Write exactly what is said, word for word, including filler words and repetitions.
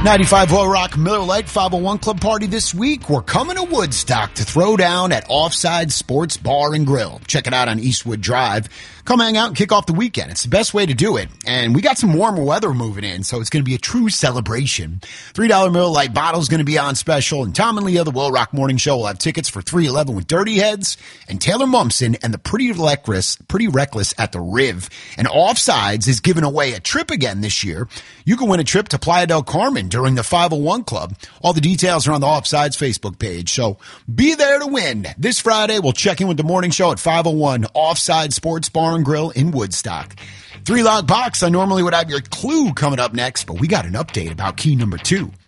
ninety-five Oil Rock Miller Lite five oh one Club Party this week. We're coming to Woodstock to throw down at Offside Sports Bar and Grill. Check it out on Eastwood Drive. Come hang out and kick off the weekend. It's the best way to do it. And we got some warmer weather moving in, so it's going to be a true celebration. three dollar Miller Lite bottle is going to be on special. And Tom and Leah, the Will Rock Morning Show, will have tickets for three eleven with Dirty Heads and Taylor Momsen and the Pretty Reckless, Pretty Reckless at the Riv. And Offsides is giving away a trip again this year. You can win a trip to Playa del Carmen during the five oh one Club. All the details are on the Offsides Facebook page. So be there to win. This Friday, we'll check in with the morning show at five oh one Offside Sports Bar and Grill in Woodstock. Three Log Box, I normally would have your clue coming up next, but we got an update about key number two.